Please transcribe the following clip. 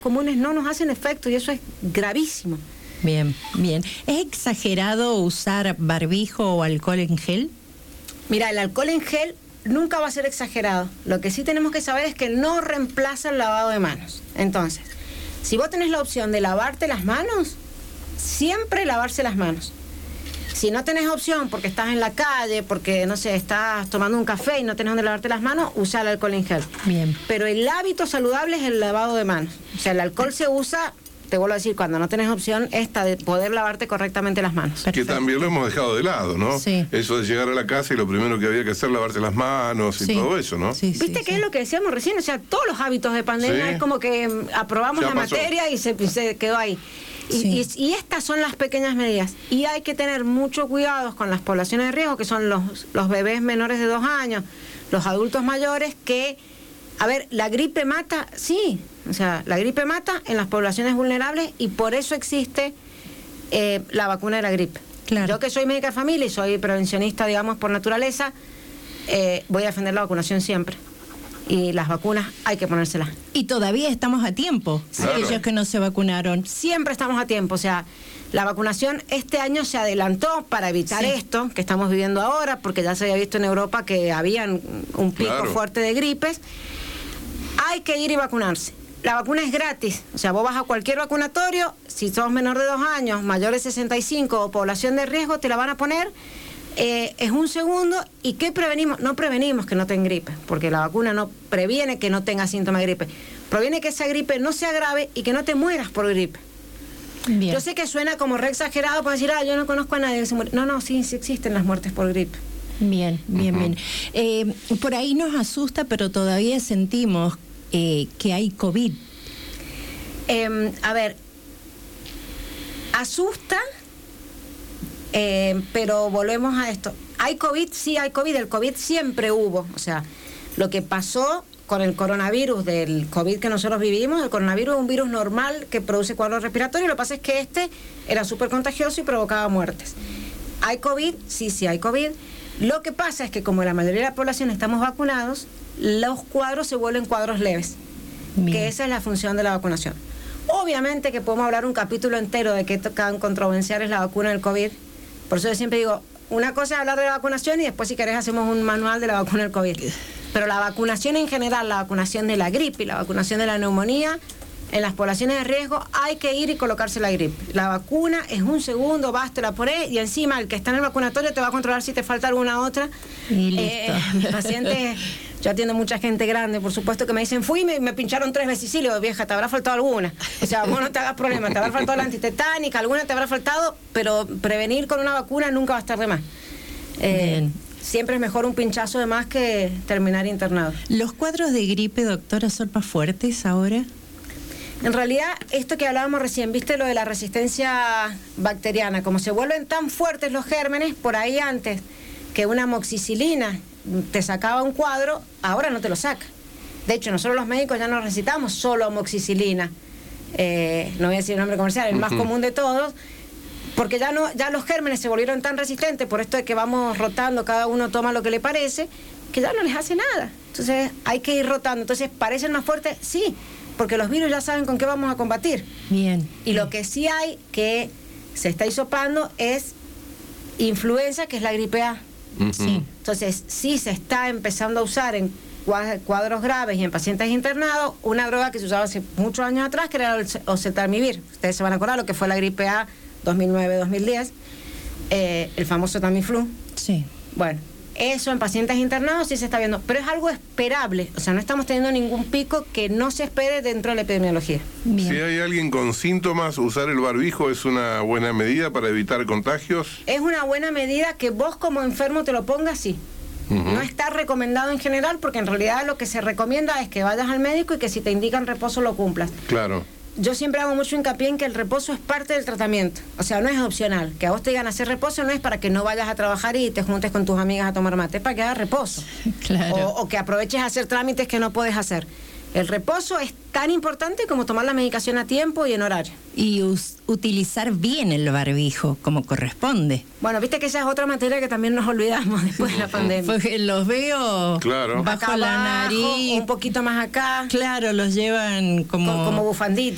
comunes no nos hacen efecto y eso es gravísimo. Bien, bien. ¿Es exagerado usar barbijo o alcohol en gel? Mira, el alcohol en gel nunca va a ser exagerado. Lo que sí tenemos que saber es que no reemplaza el lavado de manos. Entonces, si vos tenés la opción de lavarte las manos, siempre lavarse las manos. Si no tenés opción porque estás en la calle, porque, no sé, estás tomando un café y no tenés donde lavarte las manos, usa el alcohol en gel. Bien. Pero el hábito saludable es el lavado de manos. O sea, el alcohol se usa, te vuelvo a decir, cuando no tenés opción esta de poder lavarte correctamente las manos. Que también lo hemos dejado de lado, ¿no? Sí. Eso de llegar a la casa y lo primero que había que hacer, lavarse las manos y Sí. todo eso, ¿no? Sí, ¿Viste qué es lo que decíamos recién? O sea, todos los hábitos de pandemia Sí. es como que aprobamos Ya la pasó. materia y se quedó ahí. Y estas son las pequeñas medidas. Y hay que tener mucho cuidado con las poblaciones de riesgo, que son los bebés menores de 2 años, los adultos mayores, que, a ver, la gripe mata, sí, o sea, la gripe mata en las poblaciones vulnerables y por eso existe la vacuna de la gripe. Claro. Yo que soy médica de familia y soy prevencionista, digamos, por naturaleza, voy a defender la vacunación siempre. Y las vacunas hay que ponérselas. Y todavía estamos a tiempo, Claro. aquellos que no se vacunaron. Siempre estamos a tiempo, o sea, la vacunación este año se adelantó para evitar Sí. esto que estamos viviendo ahora, porque ya se había visto en Europa que habían un pico Claro. fuerte de gripes. Hay que ir y vacunarse. La vacuna es gratis, o sea, vos vas a cualquier vacunatorio, si sos menor de 2 años, mayor de 65 o población de riesgo, te la van a poner. Es un segundo. ¿Y qué prevenimos? No prevenimos que no tengan gripe, porque la vacuna no previene que no tenga síntomas de gripe. Previene que esa gripe no se agrave y que no te mueras por gripe. Bien. Yo sé que suena como re exagerado para decir, yo no conozco a nadie que se muere. No, sí existen las muertes por gripe. Bien, bien, bien. Por ahí nos asusta, pero todavía sentimos que hay COVID. A ver, asusta, pero volvemos a esto. ¿Hay COVID? Sí, hay COVID. El COVID siempre hubo. O sea, lo que pasó con el coronavirus, del COVID que nosotros vivimos, el coronavirus es un virus normal que produce cuadros respiratorios. Lo que pasa es que este era súper contagioso y provocaba muertes. ¿Hay COVID? Sí, hay COVID. Lo que pasa es que como la mayoría de la población estamos vacunados, los cuadros se vuelven cuadros leves. Bien. Que esa es la función de la vacunación. Obviamente que podemos hablar un capítulo entero de qué tan controversial es la vacuna del COVID. Por eso yo siempre digo, una cosa es hablar de la vacunación y después si querés hacemos un manual de la vacuna del COVID. Pero la vacunación en general, la vacunación de la gripe y la vacunación de la neumonía, en las poblaciones de riesgo hay que ir y colocarse la gripe. La vacuna es un segundo, vas, te la pones y encima el que está en el vacunatorio te va a controlar si te falta alguna otra. Y listo. Mis pacientes, yo atiendo mucha gente grande, por supuesto, que me dicen, fui y me pincharon 3 veces. Y le digo, vieja, te habrá faltado alguna. O sea, vos no te hagas problema, te habrá faltado la antitetánica, alguna te habrá faltado, pero prevenir con una vacuna nunca va a estar de más. Bien. Siempre es mejor un pinchazo de más que terminar internado. ¿Los cuadros de gripe, doctora, son más fuertes ahora? En realidad, esto que hablábamos recién, viste lo de la resistencia bacteriana, como se vuelven tan fuertes los gérmenes, por ahí antes que una amoxicilina te sacaba un cuadro, ahora no te lo saca. De hecho, nosotros los médicos ya no necesitamos solo amoxicilina, no voy a decir el nombre comercial, el más común de todos, porque ya los gérmenes se volvieron tan resistentes por esto de que vamos rotando, cada uno toma lo que le parece, que ya no les hace nada. Entonces hay que ir rotando. Entonces, ¿parecen más fuertes? Sí, porque los virus ya saben con qué vamos a combatir. Bien. Y lo que sí hay que se está hisopando es influenza, que es la gripe A. Sí. Entonces, sí se está empezando a usar en cuadros graves y en pacientes internados una droga que se usaba hace muchos años atrás, que era el oseltamivir. Ustedes se van a acordar lo que fue la gripe A 2009-2010, el famoso Tamiflu. Sí. Bueno, eso en pacientes internados sí se está viendo, pero es algo esperable. O sea, no estamos teniendo ningún pico que no se espere dentro de la epidemiología. Bien. Si hay alguien con síntomas, usar el barbijo es una buena medida para evitar contagios. Es una buena medida que vos como enfermo te lo pongas, sí. No está recomendado en general, porque en realidad lo que se recomienda es que vayas al médico y que si te indican reposo lo cumplas. Claro. Yo siempre hago mucho hincapié en que el reposo es parte del tratamiento. O sea, no es opcional. Que a vos te digan hacer reposo no es para que no vayas a trabajar y te juntes con tus amigas a tomar mate, es para que hagas reposo. Claro. O que aproveches a hacer trámites que no puedes hacer. El reposo es tan importante como tomar la medicación a tiempo y en horario. Y utilizar bien el barbijo, como corresponde. Bueno, viste que esa es otra materia que también nos olvidamos después de la pandemia. Porque los veo Claro. bajo Acá la abajo, nariz. un poquito más acá, Claro, los llevan como como bufandita.